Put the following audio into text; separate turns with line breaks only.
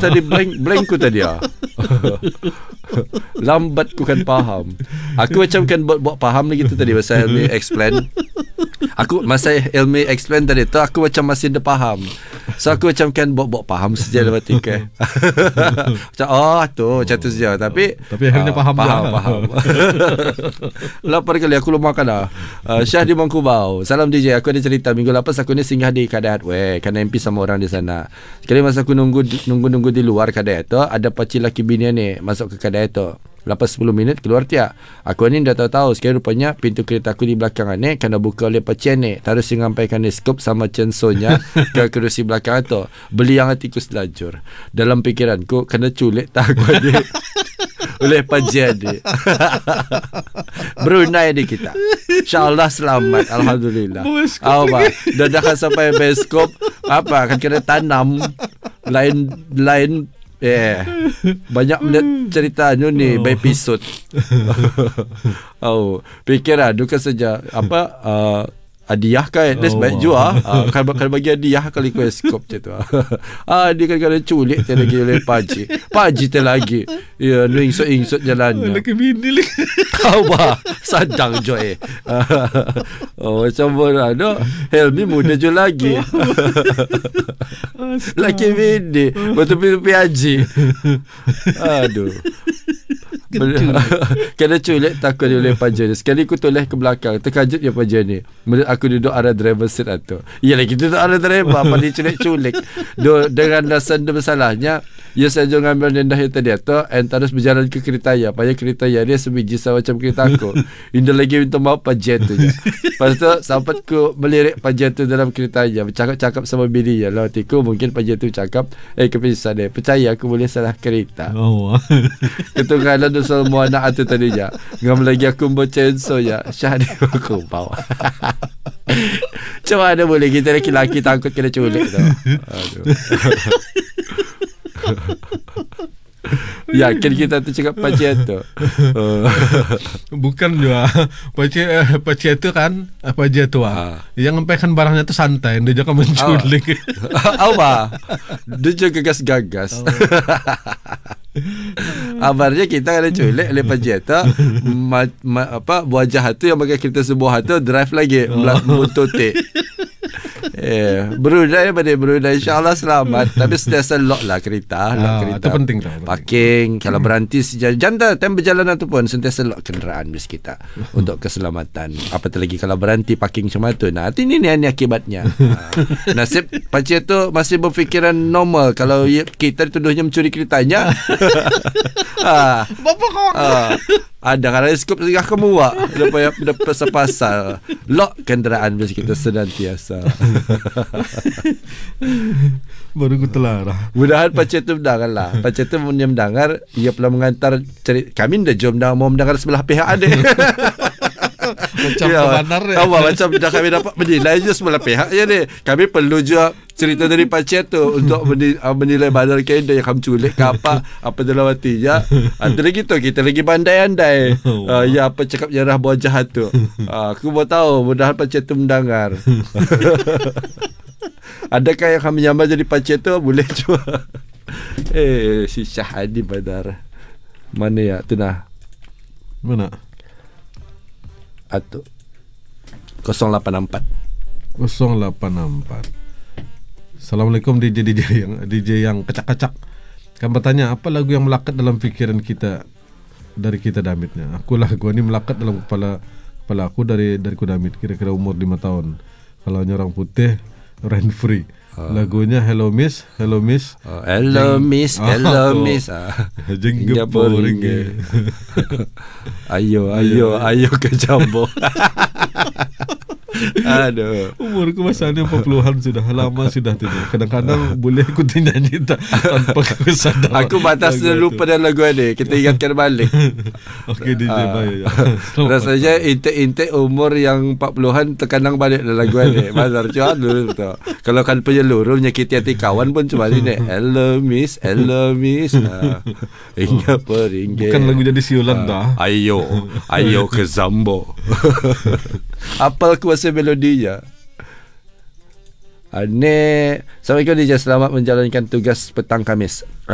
tadi blank ku tadi lambat ku kan faham. Aku macam kan buat faham lagi tu tadi masa Helmi explain. Aku masa Helmi explain tadi tu aku macam masih dah faham. So aku macam kan buat faham saja dalam hati ke. Macam macam tu saja tapi
akhirnya faham.
Lapar kali aku lumakan dah. Syah di Mangkubau. Salam DJ, aku ada cerita minggu lepas aku ni singgah di Kadat kena MP sama orang di sana. Sekali masa aku nunggu di luar Kadat tu, ada pakcik laki bini ni masuk ke Kadat tu. Lepas 10 minit keluar tiap. Aku ni dah tahu sekali rupanya pintu kereta aku di belakang ni kena buka oleh pakcik ni. Terus mengampaikan skop sama censonya ke kerusi belakang tu. Beli yang hatiku selajur. Dalam pikiranku kena culik tak aku ni oleh pakcik ni. Brunei ni kita. InsyaAllah selamat. Alhamdulillah. Dah kan sampai beskop kan kena tanam lain banyak menit ceritanya ni by episode. Fikir duka saja hadiah kan baik jua kan bagi hadiah kali kueskop macam tu. Dia kan kena culik lagi oleh Paji tu lagi ingsut jalannya
lagi bini lagi
sadang jo macam mana Helmi muda je lagi lagi bini betul-betul Haji. Aduh. Kena culik takut dia oleh Paja ni. Sekali aku toleh ke belakang, terkajut ya Paja ni. Aku duduk arah driver seat tu. Yalah kita duduk arah driver apa dia culik-culik. Dengan rasa bersalahnya, ia saja ngambil nendah yang tadi tu and terus berjalan ke kereta ya. Payah kereta ya dia sebiji sama macam kereta aku. Indah lagi minta maaf Paja tu je. Lepas tu sampai aku melirik Paja tu dalam kereta ya, bercakap-cakap sama bini ya. Lalu hatiku mungkin Paja tu cakap kepisah dia. Percaya aku boleh salah kereta. Ketungalan semua anak tu tadi je. Ngam lagi aku bercenso ya. Syah dia aku bawa. Macam mana boleh kita lelaki takut kena culik tu. Aduh. Yakin kita tu cakap pakcik tu.
Bukan juga pakcik tu kan pakcik tu yang ngampaikan barangnya tu santai, dia juga menculik.
Dia juga gagas-gagas. Abarnya kita kena culik oleh pakcik tu buah jahat tu yang pakai kereta sebuah tu drive lagi mututik. Brunei InsyaAllah selamat. Tapi sentiasa lock lah kereta.
Itu penting tu.
Parking kalau berhenti jangan time berjalanan tu pun sentiasa lock kenderaan bis kita untuk keselamatan. Apatah lagi kalau berhenti parking macam tu. Nah, ini ni akibatnya. Nasib pakcik tu masih berfikiran normal. Kalau kita dituduhnya mencuri keretanya.
Bapa kau.
Ada kan skop segah kamu dah pasal lock kenderaan bis kita senantiasa.
Baru ku telarah.
Mudahan pakcik tu mendengar lah. Pakcik tu mendengar, ia pula mengantar kami dah jom dah mau mendengar sebelah pihak ada.
Macam kebenar
macam dah kami dapat menilai je sebelah pihak je ni. Kami perlu juga cerita dari pakcik tu untuk menilai bandar kena yang kamu culik ke apa dalam hati je. Ada lagi tu kita lagi bandai-andai. Ya apa cakap jarah buah jahat tu. Aku mau tahu mudahan pakcik tu mendengar. Adakah yang kami nyamar jadi pakcik tu? Boleh cuba. Si Syahadi Badar. Mana ya? Tu nah.
Mana?
Atau 084.
Assalamualaikum DJ yang kacak-kacak. Kan bertanya apa lagu yang melekat dalam fikiran kita dari kita Damitnya. Aku lagu ni melekat dalam kepala aku dari ku Damit kira-kira umur 5 tahun. Kalau orang putih Rain Free. Lagunya Hello Miss. Hello Miss. Jengge poringe. Ayo ke Jambo. Aduh. Umurku masanya 40-an sudah lama sudah tu. Kadang-kadang boleh aku nyanyi tanpa aku sadar.
Aku batasnya lupa dalam lagu ni. Kita ingatkan balik.
Okey DJ baik.
Rasanya intik-intik umur yang 40-an terkadang balik dalam lagu ni. Mazhar cuan dulu tu. Kalau kan penyeluruh menyakiti hati kawan pun cuma ni. Hello Miss. Ingat peringgit.
Bukan lagu jadi siulan dah.
Ayo ke Zambo. Apal kuasa melodinya. Assalamualaikum DJ, selamat menjalankan tugas petang Khamis.